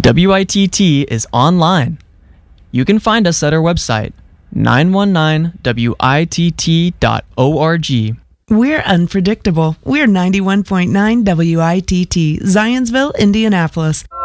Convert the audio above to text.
WITT is online. You can find us at our website, 919witt.org. We're unpredictable. We're 91.9 WITT, Zionsville, Indianapolis.